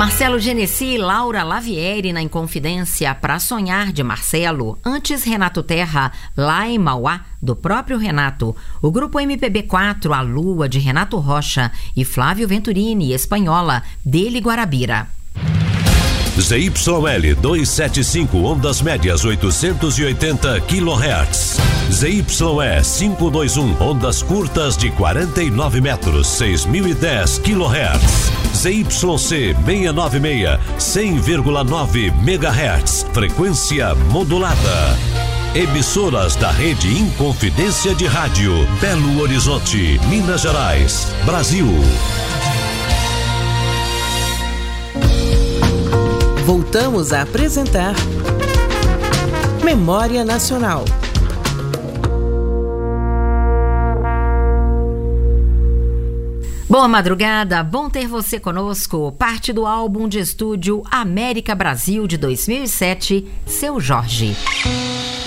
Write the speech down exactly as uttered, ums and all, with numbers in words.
Marcelo Genesi e Laura Lavieri na Inconfidência Pra Sonhar de Marcelo. Antes, Renato Terra, Lá em Mauá, do próprio Renato. O grupo M P B quatro, A Lua, de Renato Rocha. E Flávio Venturini, Espanhola, dele Guarabira. Z Y L duzentos e setenta e cinco, ondas médias oitocentos e oitenta quilohertz. Z Y E quinhentos e vinte e um, ondas curtas de quarenta e nove metros, seis mil e dez quilohertz. Z Y C seiscentos e noventa e seis, cem vírgula nove megahertz, frequência modulada. Emissoras da rede Inconfidência de Rádio, Belo Horizonte, Minas Gerais, Brasil. Voltamos a apresentar Memória Nacional. Boa madrugada, bom ter você conosco. Parte do álbum de estúdio América Brasil de dois mil e sete, Seu Jorge.